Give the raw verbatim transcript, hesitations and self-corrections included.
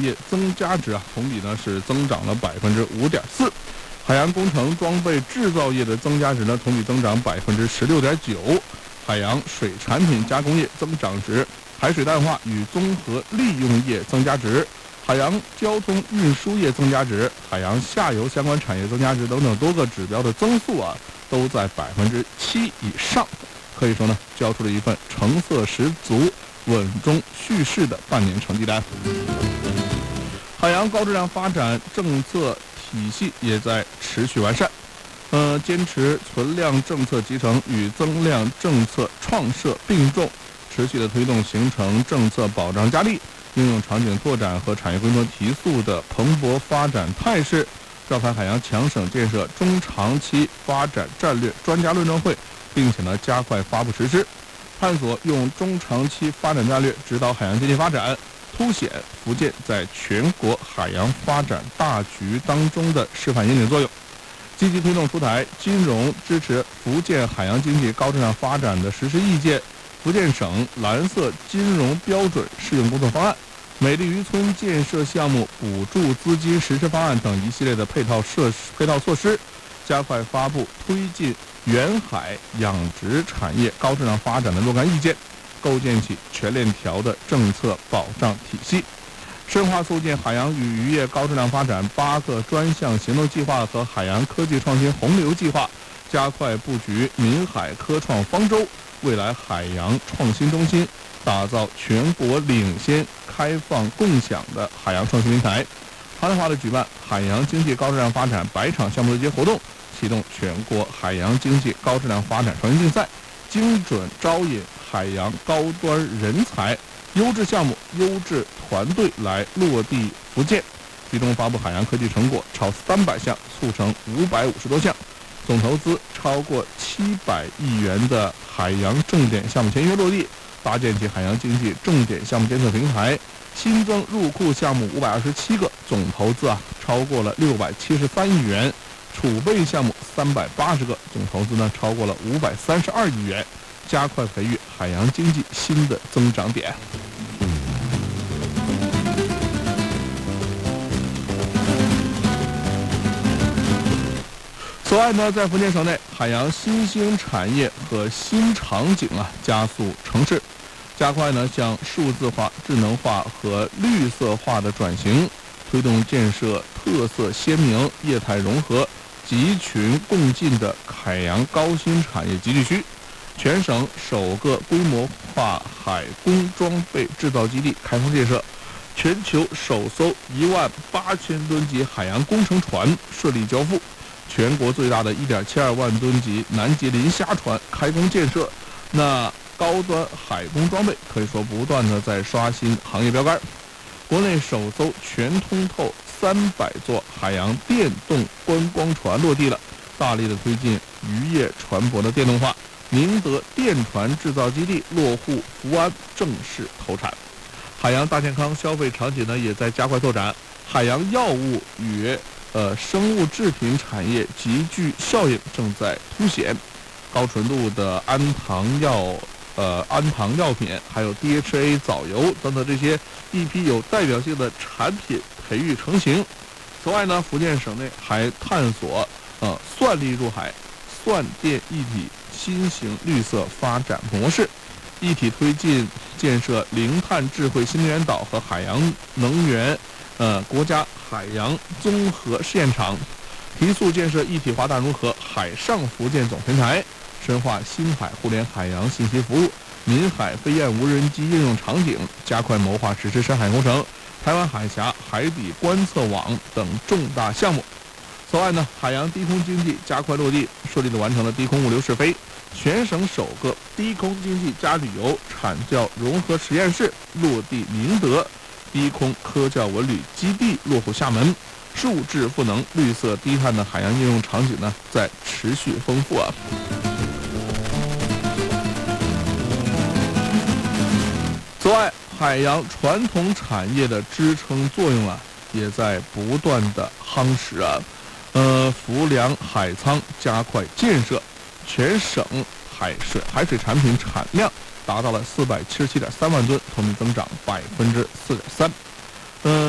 业增加值啊，同比呢是增长了百分之五点四。海洋工程装备制造业的增加值呢，同比增长百分之十六点九。海洋水产品加工业增长值、海水淡化与综合利用业增加值、海洋交通运输业增加值、海洋下游相关产业增加值等等多个指标的增速啊，都在百分之七以上。可以说呢，交出了一份成色十足、稳中蓄势的半年成绩单。海洋高质量发展政策体系也在持续完善，呃，坚持存量政策集成与增量政策创设并重，持续的推动形成政策保障加力、应用场景拓展和产业规模提速的蓬勃发展态势。召开海洋强省建设中长期发展战略专家论证会，并且呢加快发布实施，探索用中长期发展战略指导海洋经济发展，凸显福建在全国海洋发展大局当中的示范引领作用，积极推动出台金融支持福建海洋经济高质量发展的实施意见、福建省蓝色金融标准适用工作方案、美丽渔村建设项目补助资金实施方案等一系列的配套设施配套措施，加快发布推进远海养殖产业高质量发展的若干意见，构建起全链条的政策保障体系，深化促进海洋与渔业高质量发展八个专项行动计划和海洋科技创新洪流计划，加快布局闽海科创方舟，未来海洋创新中心，打造全国领先、开放、共享的海洋创新平台，夯实化的举办海洋经济高质量发展百场项目对接活动，启动全国海洋经济高质量发展创新竞赛，精准招引海洋高端人才、优质项目、优质团队来落地福建，集中发布海洋科技成果超三百项，促成五百五十多项，总投资超过七百亿元的海洋重点项目签约落地，搭建起海洋经济重点项目监测平台，新增入库项目五百二十七个，总投资啊超过了六百七十三亿元，储备项目三百八十个，总投资呢超过了五百三十二亿元，加快培育海洋经济新的增长点。此外呢，在福建省内，海洋新兴产业和新场景啊加速城市，加快呢向数字化、智能化和绿色化的转型，推动建设特色鲜明、业态融合、集群共进的海洋高新产业集聚区。全省首个规模化海工装备制造基地开工建设，全球首艘一万八千吨级海洋工程船顺利交付，全国最大的一点七二万吨级南极磷虾船开工建设。那高端海工装备可以说不断的在刷新行业标杆。国内首艘全通透三百座海洋电动观光船落地了，大力的推进渔业船舶的电动化。宁德电船制造基地落户福安，正式投产。海洋大健康消费场景呢，也在加快拓展，海洋药物与呃生物制品产业集聚效应正在凸显。高纯度的氨糖药、呃氨糖药品，还有 D H A 藻油等等这些一批有代表性的产品培育成型。此外呢，福建省内还探索呃算力入海、算电一体新型绿色发展模式，一体推进建设零碳智慧新能源岛和海洋能源呃国家海洋综合试验场，提速建设一体化大融合海上福建总平台，深化新海互联海洋信息服务、闽海飞燕无人机应用场景，加快谋划实施深海工程、台湾海峡海底观测网等重大项目。此外呢，海洋低空经济加快落地，顺利地完成了低空物流试飞，全省首个低空经济加旅游产教融合实验室落地宁德，低空科教文旅基地落户厦门，数智赋能绿色低碳的海洋应用场景呢在持续丰富啊。此外，海洋传统产业的支撑作用啊也在不断的夯实啊。呃，浮梁海沧加快建设，全省海水海水产品产量达到了四百七十七点三万吨，同比增长百分之四点三。呃。